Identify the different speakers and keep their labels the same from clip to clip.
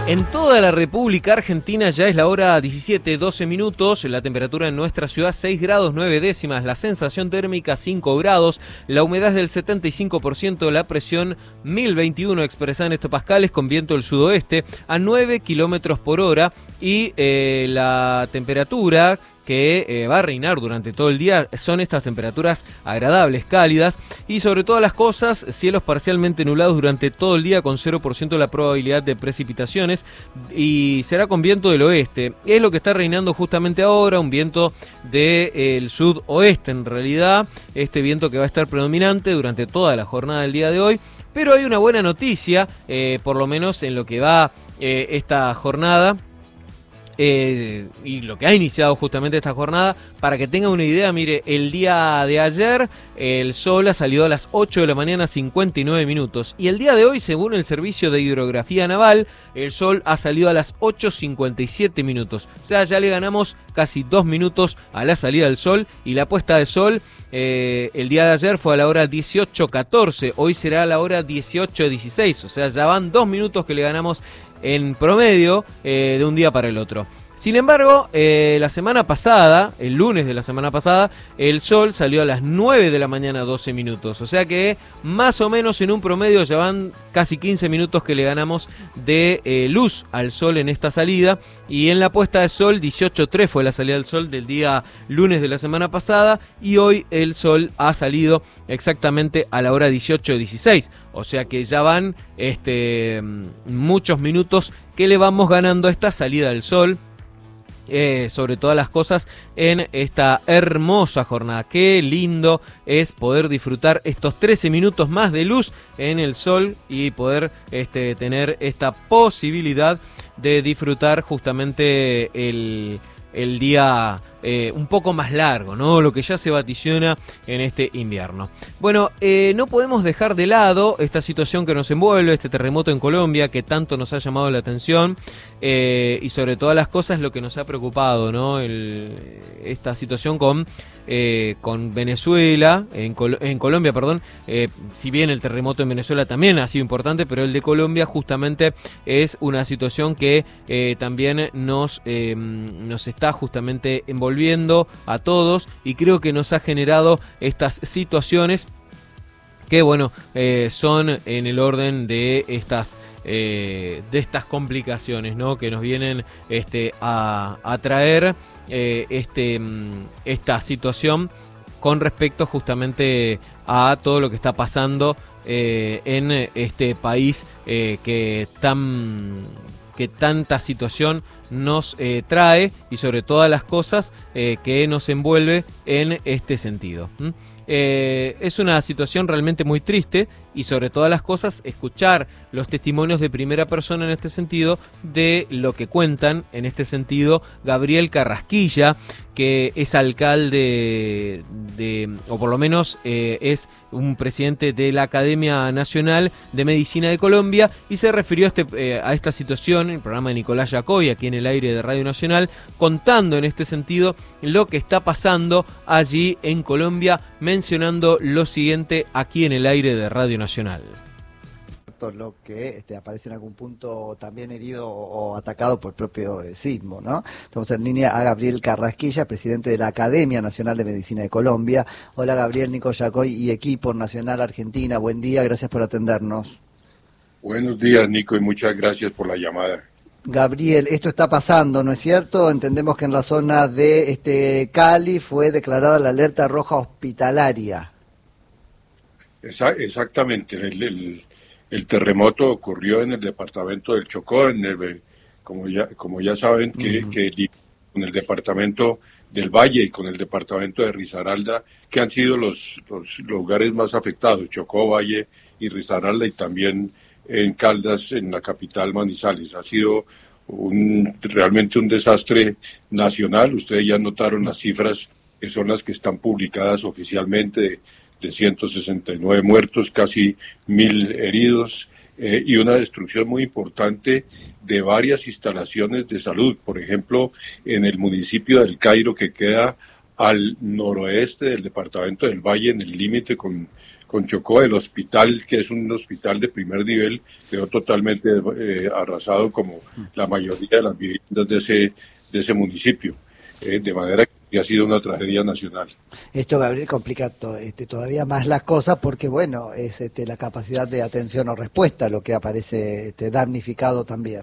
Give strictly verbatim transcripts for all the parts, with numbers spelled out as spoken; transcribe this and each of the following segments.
Speaker 1: En toda la República Argentina ya es la hora diecisiete, doce minutos, la temperatura en nuestra ciudad seis grados nueve décimas, la sensación térmica cinco grados, la humedad es del setenta y cinco por ciento, la presión mil veintiuno expresada en hectopascales con viento del sudoeste a nueve kilómetros por hora y eh, la temperatura que eh, va a reinar durante todo el día son estas temperaturas agradables, cálidas y sobre todas las cosas, cielos parcialmente nublados durante todo el día con cero por ciento la probabilidad de precipitaciones y será con viento del oeste. Es lo que está reinando justamente ahora, un viento del sudoeste en realidad, este viento que va a estar predominante durante toda la jornada del día de hoy. Pero hay una buena noticia, eh, por lo menos en lo que va eh, esta jornada. Eh, y lo que ha iniciado justamente esta jornada, para que tengan una idea, mire, el día de ayer el sol ha salido a las ocho de la mañana cincuenta y nueve minutos y el día de hoy, según el Servicio de Hidrografía Naval, el sol ha salido a las ocho cincuenta y siete minutos, o sea, ya le ganamos casi dos minutos a la salida del sol y la puesta de sol eh, el día de ayer fue a la hora dieciocho catorce, hoy será a la hora dieciocho dieciséis, o sea, ya van dos minutos que le ganamos en promedio eh, de un día para el otro. Sin embargo, eh, la semana pasada, el lunes de la semana pasada, el sol salió a las nueve de la mañana doce minutos. O sea que más o menos en un promedio ya van casi quince minutos que le ganamos de eh, luz al sol en esta salida. Y en la puesta de sol, dieciocho tres fue la salida del sol del día lunes de la semana pasada. Y hoy el sol ha salido exactamente a la hora dieciocho dieciséis. O sea que ya van este, muchos minutos que le vamos ganando a esta salida del sol. Eh, sobre todas las cosas en esta hermosa jornada. Qué lindo es poder disfrutar estos trece minutos más de luz en el sol y poder este, tener esta posibilidad de disfrutar justamente el, el día eh, un poco más largo, ¿no? Lo que ya se vaticina en este invierno. Bueno, eh, no podemos dejar de lado esta situación que nos envuelve, este terremoto en Colombia que tanto nos ha llamado la atención eh, y sobre todas las cosas lo que nos ha preocupado, ¿no? El, esta situación con, eh, con Venezuela, en, Col- en Colombia, perdón, eh, si bien el terremoto en Venezuela también ha sido importante, pero el de Colombia justamente es una situación que eh, también nos, eh, nos está justamente envolviendo a todos y creo que nos ha generado estas situaciones que bueno eh, son en el orden de estas eh, de estas complicaciones, ¿no? Que nos vienen este a, a traer eh, este esta situación con respecto justamente a todo lo que está pasando eh, en este país eh, que tan que tanta situación nos eh, trae y sobre todas las cosas eh, que nos envuelve en este sentido. ¿Mm? Eh, es una situación realmente muy triste y sobre todas las cosas escuchar los testimonios de primera persona en este sentido de lo que cuentan en este sentido Gabriel Carrasquilla, que es alcalde de, o por lo menos eh, es un presidente de la Academia Nacional de Medicina de Colombia y se refirió a, este, eh, a esta situación en el programa de Nicolás Yacoy aquí en el aire de Radio Nacional, contando en este sentido lo que está pasando allí en Colombia, mencionando lo siguiente aquí en el aire de Radio Nacional.
Speaker 2: Lo que este, aparece en algún punto también herido o atacado por el propio eh, sismo, ¿no? Estamos en línea a Gabriel Carrasquilla, presidente de la Academia Nacional de Medicina de Colombia. Hola Gabriel, Nico Yacoy y equipo Nacional Argentina, buen día, gracias por atendernos.
Speaker 3: Buenos días Nico y muchas gracias por la llamada.
Speaker 2: Gabriel, esto está pasando, ¿no es cierto? Entendemos que en la zona de este Cali fue declarada la alerta roja hospitalaria.
Speaker 3: Esa, exactamente, el, el, el terremoto ocurrió en el departamento del Chocó, en el, como ya como ya saben, que, uh-huh. que con el departamento del Valle y con el departamento de Risaralda, que han sido los, los lugares más afectados, Chocó, Valle y Risaralda, y también en Caldas, en la capital Manizales. Ha sido un, realmente un desastre nacional. Ustedes ya notaron las cifras que son las que están publicadas oficialmente de, de ciento sesenta y nueve muertos, casi mil heridos eh, y una destrucción muy importante de varias instalaciones de salud. Por ejemplo, en el municipio del Cairo, que queda al noroeste del departamento del Valle, en el límite con, con Chocó. El hospital, que es un hospital de primer nivel, quedó totalmente eh, arrasado como la mayoría de las viviendas de ese, de ese municipio, eh, de manera que ha sido una tragedia nacional.
Speaker 2: Esto, Gabriel, complica to, este, todavía más las cosas porque, bueno, es este, la capacidad de atención o respuesta lo que aparece este, damnificado también.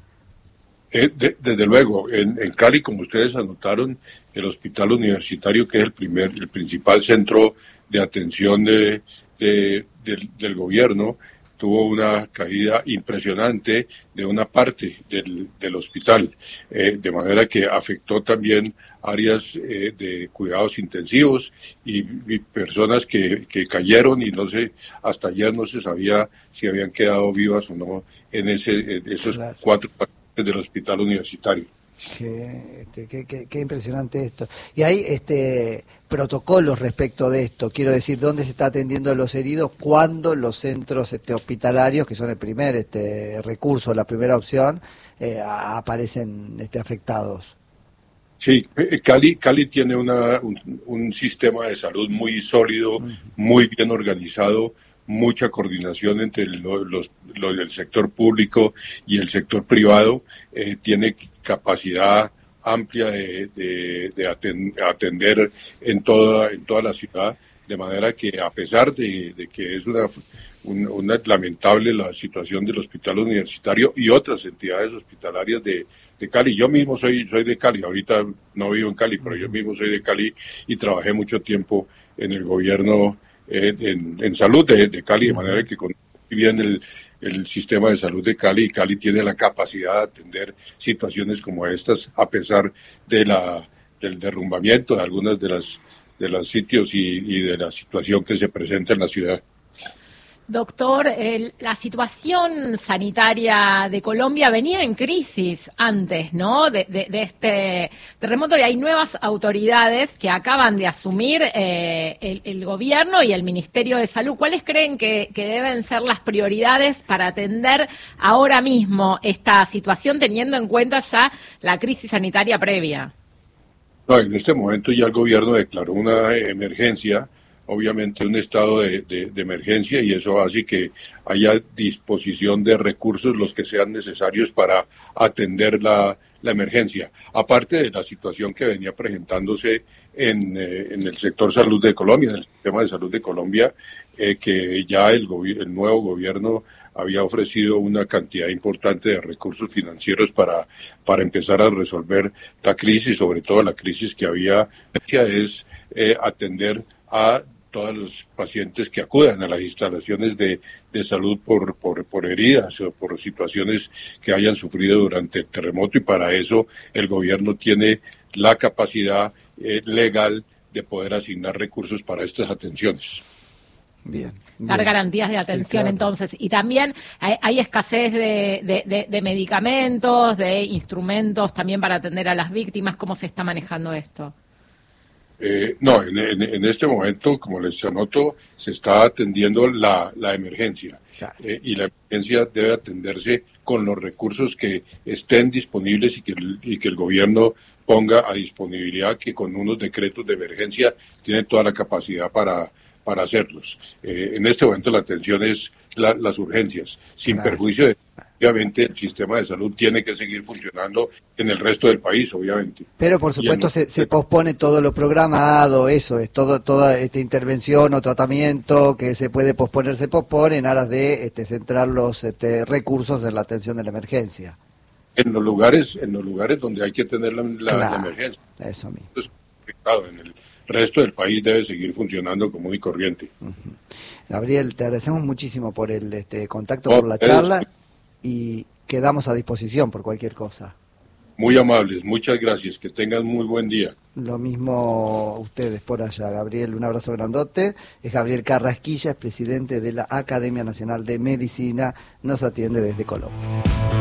Speaker 3: Eh, de, desde luego, en, en Cali, como ustedes anotaron, el hospital universitario, que es el primer, el principal centro de atención de, de, del, del gobierno, tuvo una caída impresionante de una parte del, del hospital, eh, de manera que afectó también áreas eh, de cuidados intensivos y, y personas que, que cayeron y no sé, hasta ayer no se sabía si habían quedado vivas o no en ese, en esos claro. cuatro pacientes del hospital universitario.
Speaker 2: Qué, este, qué, qué, qué impresionante esto. Y hay este, protocolos respecto de esto, quiero decir, ¿dónde se está atendiendo a los heridos? ¿Cuándo los centros este, hospitalarios, que son el primer este, recurso, la primera opción, eh, aparecen este, afectados?
Speaker 3: Sí, Cali, Cali tiene una, un, un sistema de salud muy sólido, uh-huh. muy bien organizado, mucha coordinación entre los, los, los del sector público y el sector privado, eh, tiene capacidad amplia de, de, de atender en toda, en toda la ciudad, de manera que a pesar de, de que es una, un, una lamentable la situación del hospital universitario y otras entidades hospitalarias de, de Cali, yo mismo soy, soy de Cali, ahorita no vivo en Cali, pero yo mismo soy de Cali y trabajé mucho tiempo en el gobierno eh, en, en salud de, de Cali, de manera que conozco bien el el sistema de salud de Cali, y Cali tiene la capacidad de atender situaciones como estas, a pesar de la del derrumbamiento de algunas de las de los sitios y, y de la situación que se presenta en la ciudad.
Speaker 4: Doctor, el, la situación sanitaria de Colombia venía en crisis antes, ¿no? De, de, de este terremoto, y hay nuevas autoridades que acaban de asumir eh, el, el gobierno y el Ministerio de Salud. ¿Cuáles creen que, que deben ser las prioridades para atender ahora mismo esta situación, teniendo en cuenta ya la crisis sanitaria previa?
Speaker 3: No, en este momento ya el gobierno declaró una emergencia, obviamente un estado de, de, de emergencia, y eso hace que haya disposición de recursos los que sean necesarios para atender la, la emergencia. Aparte de la situación que venía presentándose en, eh, en el sector salud de Colombia, en el sistema de salud de Colombia, eh, que ya el, el nuevo gobierno había ofrecido una cantidad importante de recursos financieros para, para empezar a resolver la crisis, sobre todo la crisis que había, es eh, atender a todos los pacientes que acudan a las instalaciones de, de salud por, por, por heridas o por situaciones que hayan sufrido durante el terremoto, y para eso el gobierno tiene la capacidad eh, legal de poder asignar recursos para estas atenciones.
Speaker 2: Bien, bien.
Speaker 4: Dar garantías de atención, sí, claro. Entonces, y también hay, hay escasez de, de, de, de medicamentos, de instrumentos también para atender a las víctimas. ¿Cómo se está manejando esto?
Speaker 3: Eh, no, en, en, en este momento, como les anoto, se está atendiendo la, la emergencia, claro. eh, y la emergencia debe atenderse con los recursos que estén disponibles y que, y que el gobierno ponga a disponibilidad, que con unos decretos de emergencia tiene toda la capacidad para, para hacerlos. Eh, en este momento la atención es la, las urgencias, sin claro. perjuicio de obviamente el sistema de salud tiene que seguir funcionando en el resto del país, obviamente.
Speaker 2: Pero por supuesto se, se pospone todo lo programado, eso es, todo toda esta intervención o tratamiento que se puede posponer, se pospone en aras de este, centrar los este, recursos en la atención de la emergencia.
Speaker 3: En los lugares, en los lugares donde hay que tener la, la, claro, la emergencia.
Speaker 2: Eso mismo.
Speaker 3: Entonces, en el resto del país debe seguir funcionando común y corriente.
Speaker 2: Uh-huh. Gabriel, te agradecemos muchísimo por el este, contacto, oh, por la charla. Es... y quedamos a disposición por cualquier cosa.
Speaker 3: Muy amables, muchas gracias, que tengan muy buen día.
Speaker 2: Lo mismo ustedes por allá, Gabriel, un abrazo grandote. Es Gabriel Carrasquilla, es presidente de la Academia Nacional de Medicina, nos atiende desde Colombia.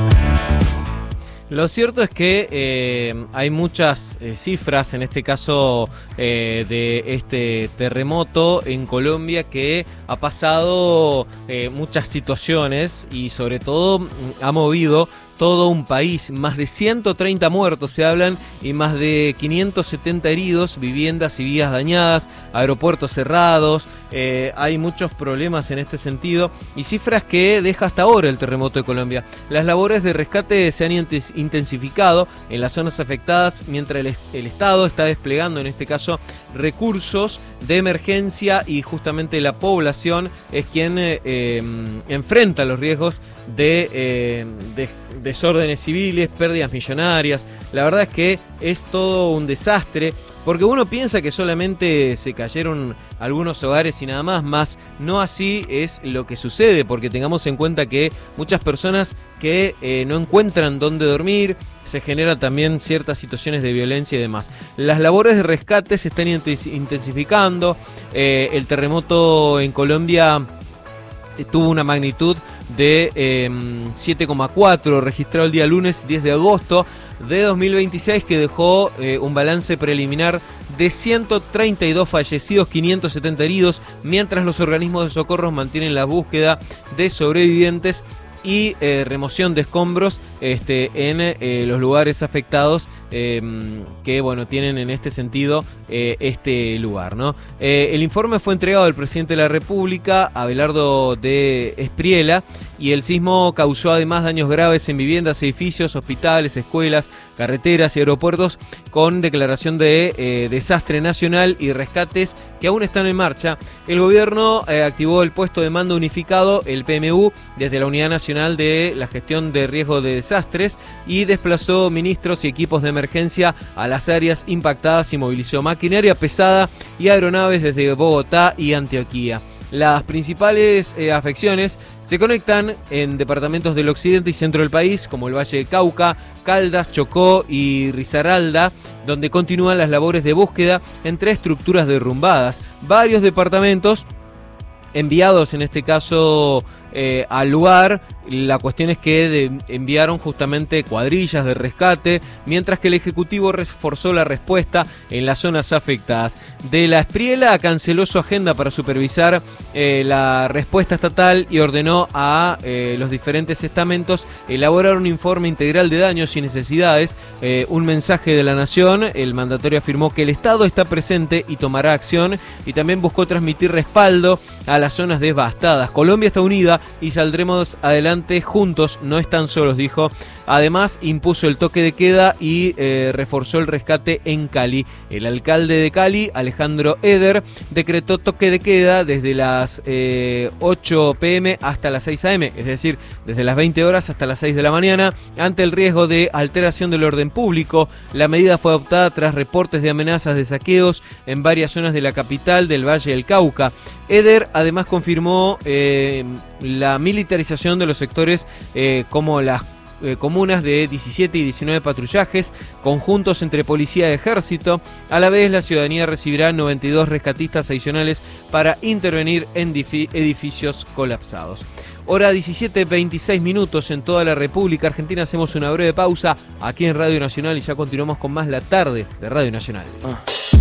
Speaker 1: Lo cierto es que eh, hay muchas eh, cifras, en este caso eh, de este terremoto en Colombia, que ha pasado eh, muchas situaciones y sobre todo ha movido todo un país. Más de ciento treinta muertos se hablan y más de quinientos setenta heridos, viviendas y vías dañadas, aeropuertos cerrados. Eh, hay muchos problemas en este sentido y cifras que deja hasta ahora el terremoto de Colombia. Las labores de rescate se han intensificado en las zonas afectadas mientras el, el Estado está desplegando en este caso recursos de emergencia y justamente la población es quien eh, eh, enfrenta los riesgos de, eh, de desórdenes civiles, pérdidas millonarias. La verdad es que es todo un desastre. Porque uno piensa que solamente se cayeron algunos hogares y nada más, más no así es lo que sucede, porque tengamos en cuenta que muchas personas que eh, no encuentran dónde dormir, se generan también ciertas situaciones de violencia y demás. Las labores de rescate se están intensificando, eh, el terremoto en Colombia tuvo una magnitud de eh, siete coma cuatro, registrado el día lunes diez de agosto de dos mil veintiséis, que dejó eh, un balance preliminar de ciento treinta y dos fallecidos, quinientos setenta heridos, mientras los organismos de socorro mantienen la búsqueda de sobrevivientes y eh, remoción de escombros este, en eh, los lugares afectados eh, que bueno tienen en este sentido eh, este lugar, ¿no? Eh, el informe fue entregado al presidente de la República, Abelardo de Espriella, y el sismo causó además daños graves en viviendas, edificios, hospitales, escuelas, carreteras y aeropuertos, con declaración de eh, desastre nacional y rescates que aún están en marcha. El gobierno eh, activó el puesto de mando unificado, el P M U, desde la Unidad Nacional de la Gestión de Riesgo de Desastres, y desplazó ministros y equipos de emergencia a las áreas impactadas y movilizó maquinaria pesada y aeronaves desde Bogotá y Antioquia. Las principales eh, afecciones se conectan en departamentos del occidente y centro del país, como el Valle de Cauca, Caldas, Chocó y Risaralda, donde continúan las labores de búsqueda entre estructuras derrumbadas. Varios departamentos enviados en este caso eh, al lugar. La cuestión es que de, enviaron justamente cuadrillas de rescate, mientras que el Ejecutivo reforzó la respuesta en las zonas afectadas. De la Espriella canceló su agenda para supervisar eh, la respuesta estatal y ordenó a eh, los diferentes estamentos elaborar un informe integral de daños y necesidades. Eh, un mensaje de la Nación, el mandatario afirmó que el Estado está presente y tomará acción, y también buscó transmitir respaldo a las zonas devastadas. Colombia está unida y saldremos adelante juntos, no están solos, dijo. Además, impuso el toque de queda y eh, reforzó el rescate en Cali. El alcalde de Cali, Alejandro Eder, decretó toque de queda desde las eh, ocho pe eme hasta las seis a eme, es decir, desde las veinte horas hasta las seis de la mañana, ante el riesgo de alteración del orden público. La medida fue adoptada tras reportes de amenazas de saqueos en varias zonas de la capital del Valle del Cauca. Eder además confirmó eh, la militarización de los sectores eh, como las eh, comunas de diecisiete y diecinueve patrullajes conjuntos entre policía y ejército. A la vez, la ciudadanía recibirá noventa y dos rescatistas adicionales para intervenir en edificios colapsados. Hora diecisiete, veintiséis minutos en toda la República Argentina. Hacemos una breve pausa aquí en Radio Nacional y ya continuamos con más La Tarde de Radio Nacional. Ah.